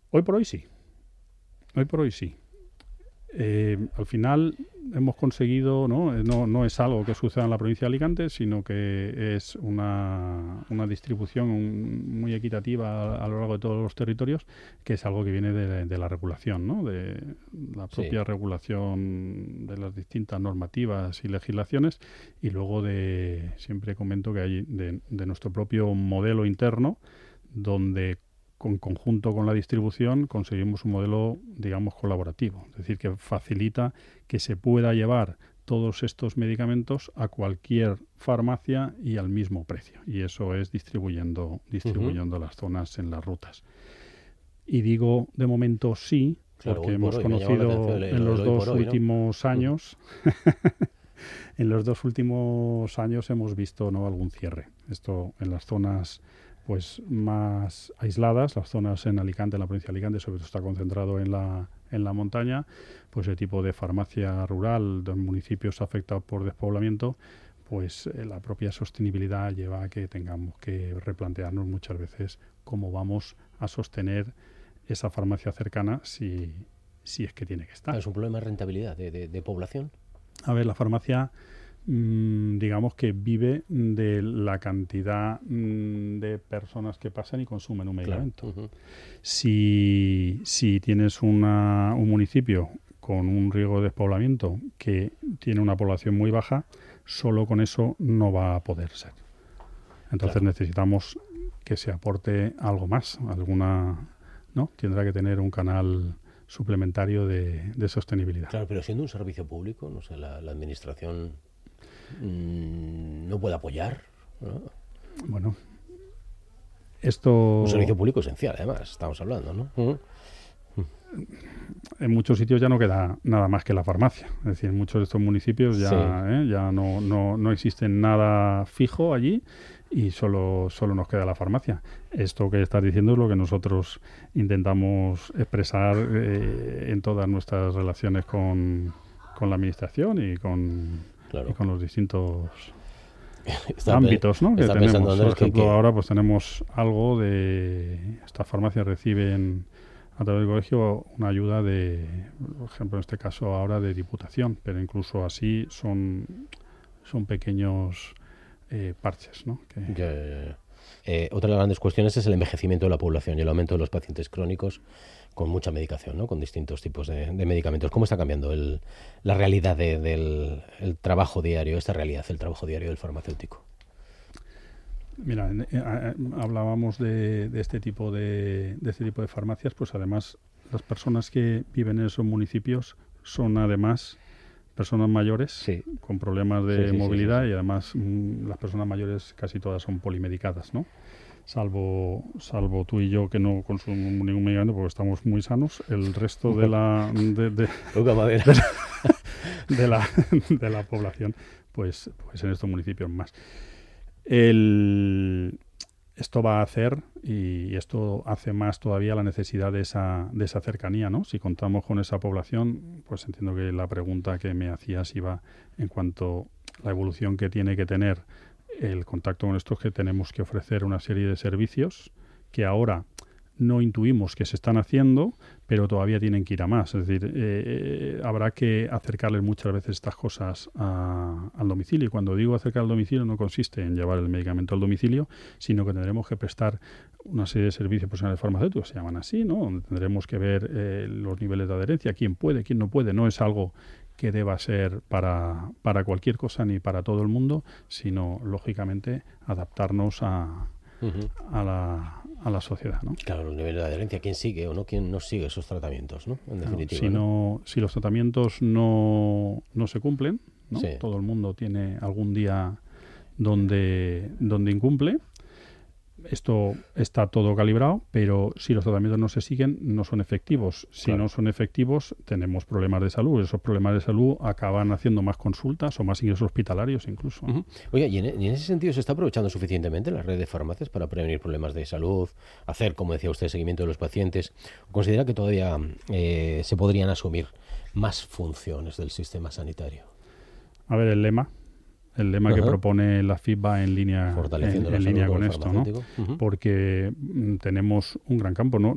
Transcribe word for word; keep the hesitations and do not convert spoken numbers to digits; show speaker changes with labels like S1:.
S1: Hoy por hoy sí. Hoy por hoy sí. Eh, al final hemos conseguido, ¿no? No, no es algo que suceda en la provincia de Alicante, sino que es una, una distribución un, muy equitativa a, a lo largo de todos los territorios, que es algo que viene de, de la regulación, ¿no? De la propia sí. regulación de las distintas normativas y legislaciones, y luego de, siempre comento que hay de, de nuestro propio modelo interno, donde en conjunto con la distribución conseguimos un modelo, digamos, colaborativo. Es decir, que facilita que se pueda llevar todos estos medicamentos a cualquier farmacia y al mismo precio. Y eso es distribuyendo, distribuyendo uh-huh. las zonas en las rutas. Y digo, de momento sí, claro, porque hemos hoy, conocido el, en los dos hoy, últimos ¿no? años... en los dos últimos años hemos visto, ¿no?, algún cierre. Esto en las zonas... pues más aisladas, las zonas en Alicante, en la provincia de Alicante, sobre todo está concentrado en la, en la montaña, pues el tipo de farmacia rural de municipios afectados por despoblamiento, pues eh, la propia sostenibilidad lleva a que tengamos que replantearnos muchas veces cómo vamos a sostener esa farmacia cercana si, si es que tiene que estar.
S2: ¿Es un problema de rentabilidad, de, de, de población?
S1: A ver, la farmacia... digamos que vive de la cantidad de personas que pasan y consumen un medicamento. Claro. Uh-huh. Si, si tienes una, un municipio con un riesgo de despoblamiento que tiene una población muy baja, solo con eso no va a poder ser. Entonces claro. necesitamos que se aporte algo más, alguna, ¿no? Tendrá que tener un canal suplementario de, de sostenibilidad.
S2: Claro, pero siendo un servicio público, no sé, la, la administración no puede apoyar, ¿no?
S1: Bueno, esto...
S2: Un servicio público esencial, además, estamos hablando, ¿no? Uh-huh.
S1: En muchos sitios ya no queda nada más que la farmacia. Es decir, en muchos de estos municipios ya, sí. ¿eh? ya no, no, no existe nada fijo allí y solo, solo nos queda la farmacia. Esto que estás diciendo es lo que nosotros intentamos expresar eh, en todas nuestras relaciones con, con la administración y con... Claro. Y con los distintos está ámbitos, ¿no? Que tenemos. Por ejemplo, que, que... ahora pues tenemos algo de... Estas farmacias reciben a través del colegio una ayuda de, por ejemplo, en este caso ahora de Diputación, pero incluso así son, son pequeños eh, parches, ¿no? Que...
S2: Ya, ya, ya. Eh, otra de las grandes cuestiones es el envejecimiento de la población y el aumento de los pacientes crónicos con mucha medicación, ¿no? Con distintos tipos de, de medicamentos. ¿Cómo está cambiando el, la realidad de, del el trabajo diario, esta realidad, el trabajo diario del farmacéutico?
S1: Mira, eh, eh, hablábamos de, de este tipo de, de este tipo de farmacias, pues además las personas que viven en esos municipios son además personas mayores sí. con problemas de sí, sí, movilidad sí, sí, sí. y además mmm, las personas mayores casi todas son polimedicadas, ¿no? Salvo, salvo tú y yo que no consumimos ningún medicamento porque estamos muy sanos, el resto de la de, de,
S2: Poca madera.
S1: de, de la de la población, pues, pues en estos municipios más. El, esto va a hacer, y esto hace más todavía la necesidad de esa, de esa cercanía, ¿no? Si contamos con esa población, pues entiendo que la pregunta que me hacías iba en cuanto a la evolución que tiene que tener el contacto con estos, que tenemos que ofrecer una serie de servicios que ahora no intuimos que se están haciendo, pero todavía tienen que ir a más. Es decir, eh, habrá que acercarles muchas veces estas cosas a, al domicilio. Y cuando digo acercar al domicilio no consiste en llevar el medicamento al domicilio, sino que tendremos que prestar una serie de servicios profesionales farmacéuticos, se llaman así, ¿no? Donde tendremos que ver eh, los niveles de adherencia, quién puede, quién no puede. No es algo que deba ser para, para cualquier cosa ni para todo el mundo, sino, lógicamente, adaptarnos a, uh-huh. a, la, a la sociedad, ¿no?
S2: Claro, los niveles de adherencia, quién sigue o no, quién no sigue esos tratamientos, ¿no? En
S1: claro,
S2: definitiva.
S1: Si,
S2: ¿no?
S1: No, si los tratamientos no, no se cumplen, ¿no?
S2: Sí.
S1: Todo el mundo tiene algún día donde, donde incumple. Esto está todo calibrado, pero si los tratamientos no se siguen, no son efectivos. Si claro. no son efectivos, tenemos problemas de salud. Esos problemas de salud acaban haciendo más consultas o más ingresos hospitalarios incluso.
S2: Uh-huh. Oye, ¿y en, y en ese sentido se está aprovechando suficientemente la red de farmacias para prevenir problemas de salud, hacer, como decía usted, seguimiento de los pacientes? ¿O considera que todavía eh, se podrían asumir más funciones del sistema sanitario?
S1: A ver, el lema. El lema uh-huh. que propone la F I B va en línea, en, en línea con esto, ¿no? Uh-huh. Porque mm, tenemos un gran campo, ¿no?